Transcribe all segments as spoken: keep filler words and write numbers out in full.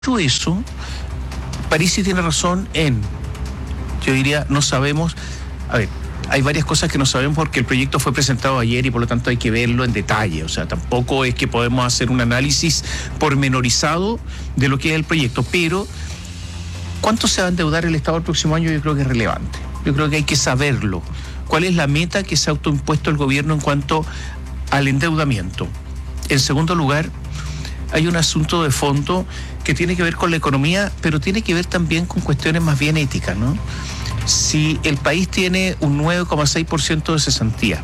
Dicho eso, Parisi tiene razón en, yo diría, no sabemos, a ver, hay varias cosas que no sabemos porque el proyecto fue presentado ayer y por lo tanto hay que verlo en detalle, o sea, tampoco es que podemos hacer un análisis pormenorizado de lo que es el proyecto, pero ¿cuánto se va a endeudar el Estado el próximo año? Yo creo que es relevante, yo creo que hay que saberlo. ¿Cuál es la meta que se ha autoimpuesto el gobierno en cuanto al endeudamiento? En segundo lugar, hay un asunto de fondo que tiene que ver con la economía, pero tiene que ver también con cuestiones más bien éticas, ¿no? Si el país tiene un nueve coma seis por ciento de cesantía,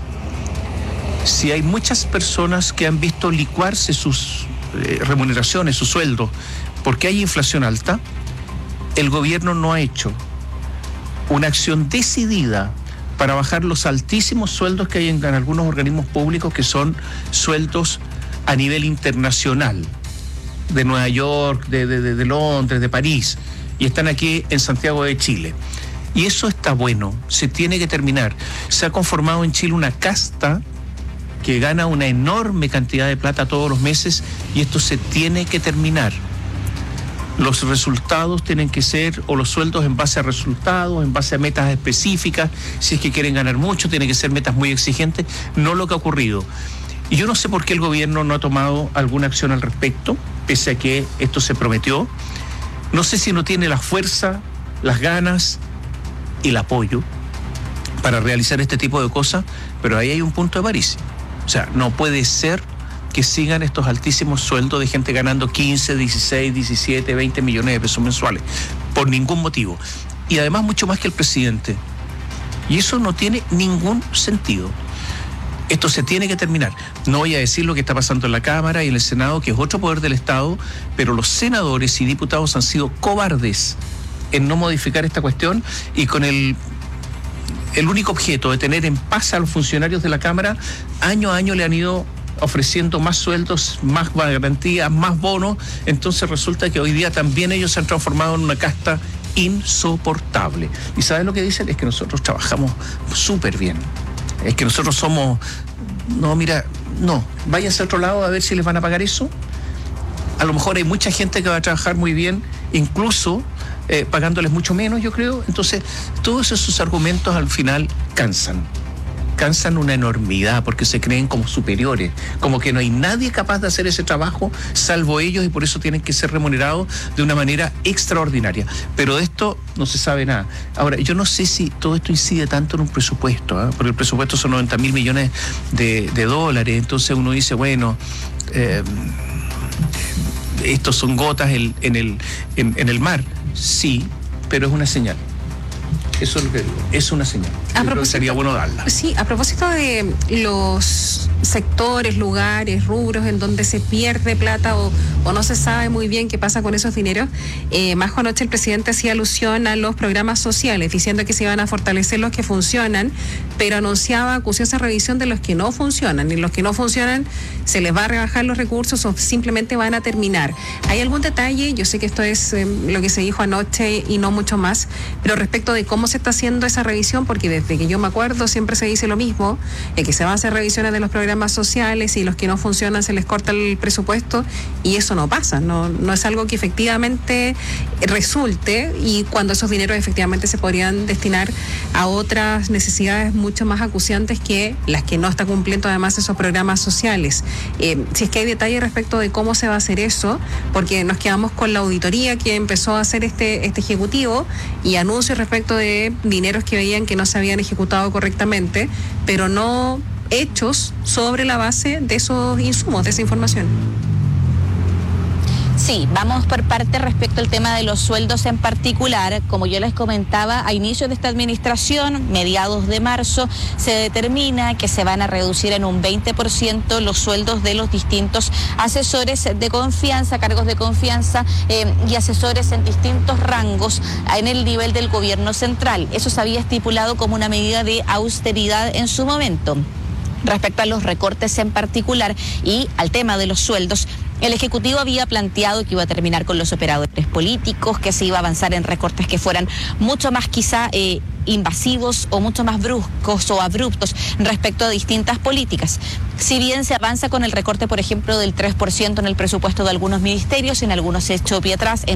si hay muchas personas que han visto licuarse sus eh, remuneraciones, sus sueldos, porque hay inflación alta, el gobierno no ha hecho una acción decidida para bajar los altísimos sueldos que hay en, en algunos organismos públicos, que son sueldos a nivel internacional, de Nueva York, de, de, de Londres, de París, y están aquí en Santiago de Chile. Y eso está bueno, se tiene que terminar. Se ha conformado en Chile una casta que gana una enorme cantidad de plata todos los meses y esto se tiene que terminar. Los resultados tienen que ser, o los sueldos en base a resultados, en base a metas específicas. Si es que quieren ganar mucho, tienen que ser metas muy exigentes, no lo que ha ocurrido. Y yo no sé por qué el gobierno no ha tomado alguna acción al respecto, pese a que esto se prometió. No sé si no tiene la fuerza, las ganas y el apoyo para realizar este tipo de cosas, pero ahí hay un punto de Parisi. O sea, no puede ser que sigan estos altísimos sueldos de gente ganando quince, dieciséis, diecisiete, veinte millones de pesos mensuales, por ningún motivo. Y además mucho más que el presidente. Y eso no tiene ningún sentido. Esto se tiene que terminar. No voy a decir lo que está pasando en la Cámara y en el Senado, que es otro poder del Estado, pero los senadores y diputados han sido cobardes en no modificar esta cuestión y con el, el único objeto de tener en paz a los funcionarios de la Cámara, año a año le han ido ofreciendo más sueldos, más garantías, más bonos. Entonces resulta que hoy día también ellos se han transformado en una casta insoportable. ¿Y sabes lo que dicen? Es que nosotros trabajamos súper bien. Es que nosotros somos, no, mira, no, váyanse a otro lado a ver si les van a pagar eso. A lo mejor hay mucha gente que va a trabajar muy bien, incluso eh, pagándoles mucho menos, yo creo. Entonces, todos esos argumentos al final cansan. Cansan una enormidad porque se creen como superiores, como que no hay nadie capaz de hacer ese trabajo salvo ellos y por eso tienen que ser remunerados de una manera extraordinaria. Pero de esto no se sabe nada. Ahora, yo no sé si todo esto incide tanto en un presupuesto, ¿eh? Porque el presupuesto son noventa mil millones de, de dólares, entonces uno dice, bueno, eh, estos son gotas en, en, el, en, en el mar. Sí, pero es una señal. Eso es lo que digo, es una señal. Yo creo que sería bueno darla. Sí, a propósito de los sectores, lugares, rubros en donde se pierde plata o, o no se sabe muy bien qué pasa con esos dineros, eh, más anoche el presidente hacía alusión a los programas sociales, diciendo que se iban a fortalecer los que funcionan, pero anunciaba acuciosa revisión de los que no funcionan, y los que no funcionan se les va a rebajar los recursos o simplemente van a terminar. ¿Hay algún detalle? Yo sé que esto es eh, lo que se dijo anoche y no mucho más, pero respecto de cómo se está haciendo esa revisión, porque desde que yo me acuerdo siempre se dice lo mismo, eh, que se van a hacer revisiones de los programas sociales y los que no funcionan se les corta el presupuesto, y eso no pasa, no, no es algo que efectivamente resulte, y cuando esos dineros efectivamente se podrían destinar a otras necesidades mucho más acuciantes que las que no está cumpliendo además esos programas sociales. Eh, si es que hay detalles respecto de cómo se va a hacer eso, porque nos quedamos con la auditoría que empezó a hacer este, este ejecutivo y anuncios respecto de dineros que veían que no se habían ejecutado correctamente, pero no hechos sobre la base de esos insumos, de esa información. Sí, vamos por parte respecto al tema de los sueldos en particular. Como yo les comentaba, a inicios de esta administración, mediados de marzo, se determina que se van a reducir en un veinte por ciento los sueldos de los distintos asesores de confianza, cargos de confianza eh, y asesores en distintos rangos en el nivel del gobierno central. Eso se había estipulado como una medida de austeridad en su momento. Respecto a los recortes en particular y al tema de los sueldos, el Ejecutivo había planteado que iba a terminar con los operadores políticos, que se iba a avanzar en recortes que fueran mucho más quizá eh, invasivos o mucho más bruscos o abruptos respecto a distintas políticas. Si bien se avanza con el recorte, por ejemplo, del tres por ciento en el presupuesto de algunos ministerios, en algunos se echó pie atrás.